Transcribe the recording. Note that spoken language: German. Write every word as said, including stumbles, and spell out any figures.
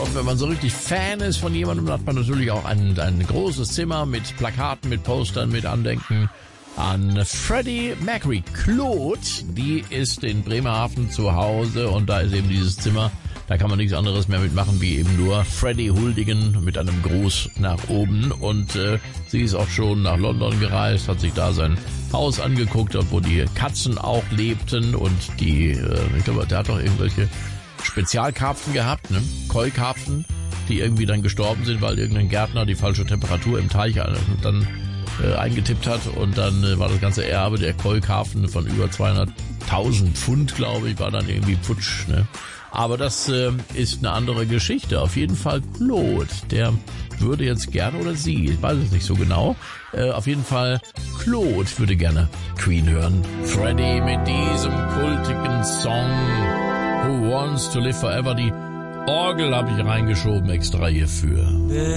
Und wenn man so richtig Fan ist von jemandem, hat man natürlich auch ein, ein großes Zimmer mit Plakaten, mit Postern, mit Andenken an Freddie Mercury. Claude, die ist in Bremerhaven zu Hause und da ist eben dieses Zimmer. Da kann man nichts anderes mehr mitmachen, wie eben nur Freddie huldigen mit einem Gruß nach oben. Und äh, sie ist auch schon nach London gereist, hat sich da sein Haus angeguckt, wo die Katzen auch lebten. Und die, äh, ich glaube, der hat doch irgendwelche Spezialkarpfen gehabt, ne? Koi-Karpfen, die irgendwie dann gestorben sind, weil irgendein Gärtner die falsche Temperatur im Teich dann äh, eingetippt hat. Und dann äh, war das ganze Erbe der Koi-Karpfen von über zweihunderttausend Pfund, glaube ich, war dann irgendwie futsch, ne? Aber das äh, ist eine andere Geschichte. Auf jeden Fall Claude, der würde jetzt gerne, oder sie, ich weiß es nicht so genau, äh, auf jeden Fall Claude würde gerne Queen hören. Freddie mit diesem kultigen Song Who Wants to Live Forever. Die Orgel habe ich reingeschoben extra hierfür.